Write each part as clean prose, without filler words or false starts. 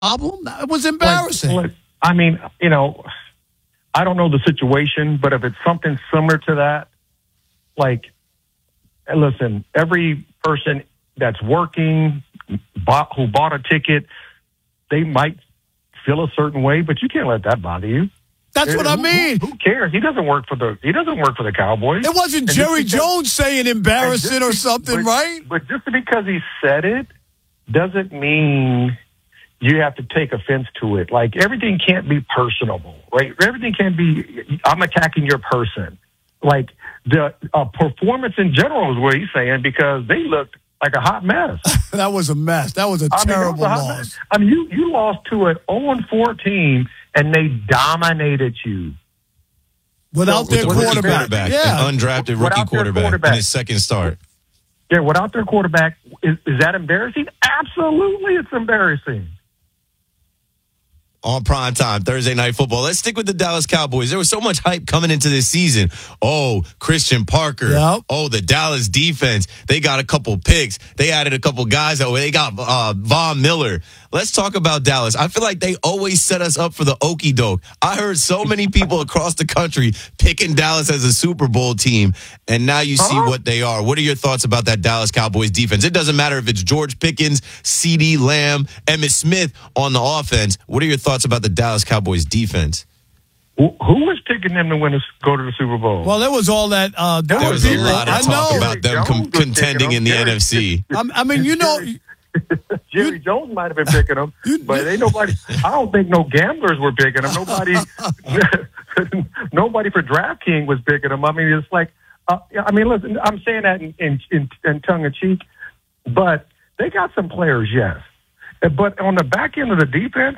problem. It was embarrassing. I mean, I don't know the situation, but if it's something similar to that, listen, every person that's working, who bought a ticket, they might feel a certain way, but you can't let that bother you. That's what I mean. Who cares? He doesn't work for the Cowboys. It wasn't Jerry Jones saying embarrassing or something, right? But just because he said it doesn't mean you have to take offense to it. Like, everything can't be personable, right? Everything can't be, I'm attacking your person. Like, the performance in general is what he's saying, because they looked like a hot mess. That was a mess. That was a terrible loss. I mean, you lost to an 0-4 team, and they dominated you. Without their quarterback. Yeah. An undrafted rookie quarterback in his second start. Yeah, without their quarterback, is that embarrassing? Absolutely, it's embarrassing. On primetime, Thursday Night Football. Let's stick with the Dallas Cowboys. There was so much hype coming into this season. Oh, Christian Parker. Yep. Oh, the Dallas defense. They got a couple picks. They added a couple guys. They got Von Miller. Let's talk about Dallas. I feel like they always set us up for the okie doke. I heard so many people across the country picking Dallas as a Super Bowl team, and now you see what they are. What are your thoughts about that Dallas Cowboys defense? It doesn't matter if it's George Pickens, CeeDee Lamb, Emmitt Smith on the offense. What are your thoughts about the Dallas Cowboys defense? Who was picking them to go to the Super Bowl? Well, there was all that. There was a lot of talk about them contending in the NFC. I mean, Jerry Jones might have been picking them, but ain't nobody. I don't think no gamblers were picking them. Nobody for DraftKings was picking them. I mean, it's like, listen, I'm saying that in tongue in cheek, but they got some players, yes. But on the back end of the defense,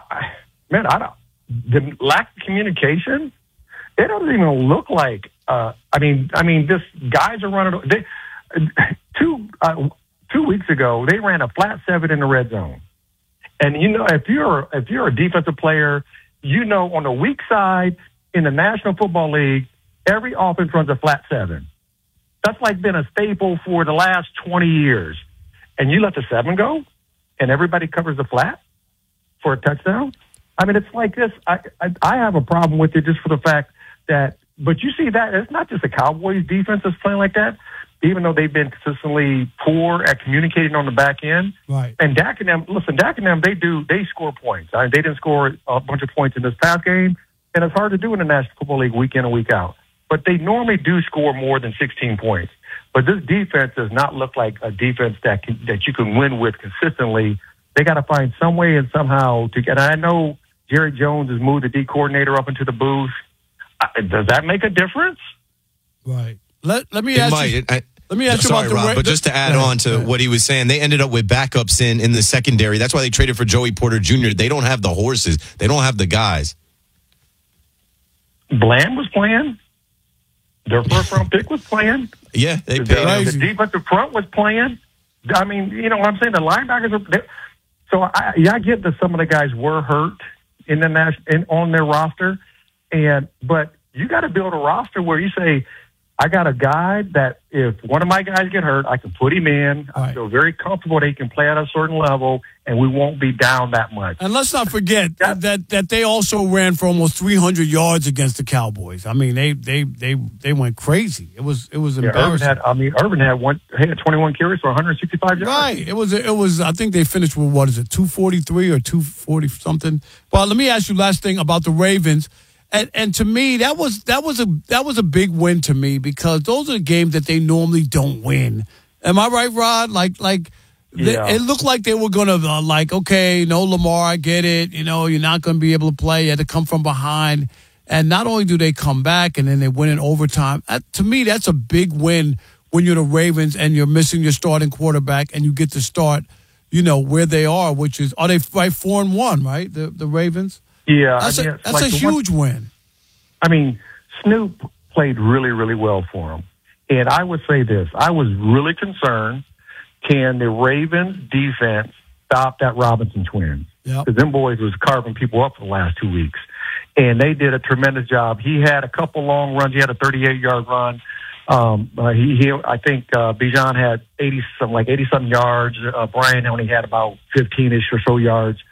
the lack of communication, it doesn't even look like. This guys are running. Two weeks ago, they ran a flat 7 in the red zone, and if you're a defensive player, on the weak side in the National Football League, every offense runs a flat 7. That's like been a staple for the last 20 years, and you let the 7 go, and everybody covers the flat for a touchdown. I mean, it's like this. I have a problem with it just for the fact that, but you see that it's not just the Cowboys defense that's playing like that, even though they've been consistently poor at communicating on the back end. Right. And Dak and them, they score points. They didn't score a bunch of points in this past game, and it's hard to do in the National Football League week in and week out. But they normally do score more than 16 points. But this defense does not look like a defense that you can win with consistently. They got to find some way and somehow to get. I know Jerry Jones has moved the D coordinator up into the booth. Does that make a difference? Right. Let me ask you. Let me ask you about Rob, but just to add on to what he was saying, they ended up with backups in the secondary. That's why they traded for Joey Porter Jr. They don't have the horses. They don't have the guys. Bland was playing. Their first-round pick was playing. Yeah, they paid him. The defensive front was playing. I mean, you know what I'm saying? The linebackers are. So I get that some of the guys were hurt on their roster, but you got to build a roster where you say, I got a guy that if one of my guys get hurt, I can put him in. I feel very comfortable that he can play at a certain level, and we won't be down that much. And let's not forget that they also ran for almost 300 yards against the Cowboys. I mean, they went crazy. It was embarrassing. Urban had 21 carries for 165 yards. Right. It was. I think they finished with 243 or 240 something. Well, let me ask you last thing about the Ravens. And to me, that was a big win to me because those are the games that they normally don't win. Am I right, Rod? It looked like they were gonna okay, no Lamar, I get it. You're not gonna be able to play. You had to come from behind. And not only do they come back and then they win in overtime. To me, that's a big win when you're the Ravens and you're missing your starting quarterback and you get to start, where they are, which is they 4-1, right? The Ravens. Yeah, that's a huge win. I mean, Snoop played really, really well for him. And I would say this. I was really concerned, can the Ravens defense stop that Robinson twins? Because them boys was carving people up for the last 2 weeks. And they did a tremendous job. He had a couple long runs. He had a 38-yard run. I think Bijan had 80-something yards. Brian only had about 15-ish or so yards.